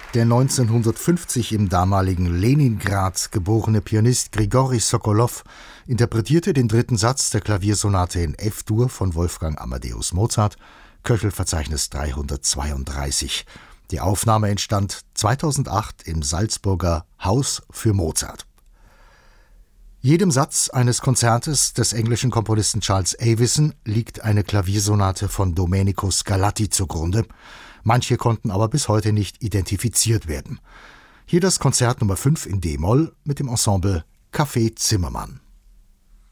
Der 1950 im damaligen Leningrad geborene Pianist Grigori Sokolow interpretierte den dritten Satz der Klaviersonate in F-Dur von Wolfgang Amadeus Mozart, Köchelverzeichnis 332. Die Aufnahme entstand 2008 im Salzburger Haus für Mozart. Jedem Satz eines Konzertes des englischen Komponisten Charles Avison liegt eine Klaviersonate von Domenico Scarlatti zugrunde. Manche konnten aber bis heute nicht identifiziert werden. Hier das Konzert Nummer 5 in d-Moll mit dem Ensemble Café Zimmermann.